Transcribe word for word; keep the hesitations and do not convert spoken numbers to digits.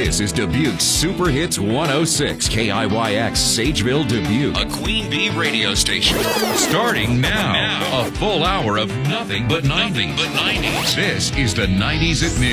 This is Dubuque's Super Hits one oh six, K I Y X, Sageville, Dubuque. A Queen Bee radio station. Starting now, now. A full hour of nothing but nineties. But nineties. This is the nineties at noon.